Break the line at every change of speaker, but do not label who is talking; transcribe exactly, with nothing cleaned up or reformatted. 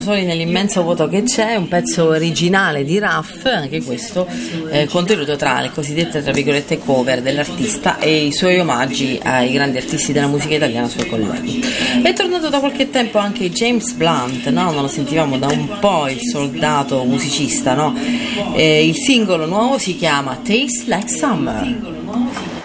soli nell'immenso vuoto che c'è, un pezzo originale di Raff, anche questo eh, contenuto tra le cosiddette tra virgolette cover dell'artista e i suoi omaggi ai grandi artisti della musica italiana, suoi colleghi. È tornato da qualche tempo anche James Blunt, no? Non lo sentivamo da un po', il soldato musicista, no? Eh, il singolo nuovo si chiama Tastes Like Summer.